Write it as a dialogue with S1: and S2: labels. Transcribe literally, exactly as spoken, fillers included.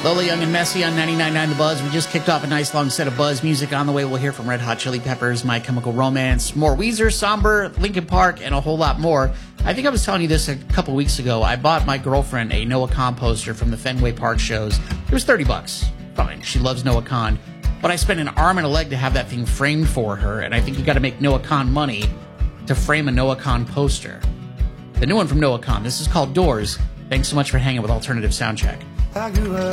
S1: Lola Young and Messy on ninety-nine point nine The Buzz. We just kicked off a nice long set of Buzz music. On the way, we'll hear from Red Hot Chili Peppers, My Chemical Romance, more Weezer, Somber, Linkin Park, and a whole lot more. I think I was telling you this a couple weeks ago. I bought my girlfriend a Noah Kahn poster from the Fenway Park shows. It was thirty bucks. Fine, she loves Noah Kahn. But I spent an arm and a leg to have that thing framed for her, and I think you got to make Noah Kahn money to frame a Noah Kahn poster. The new one from Noah Kahn. This is called Doors. Thanks so much for hanging with Alternative Soundcheck.
S2: I grew up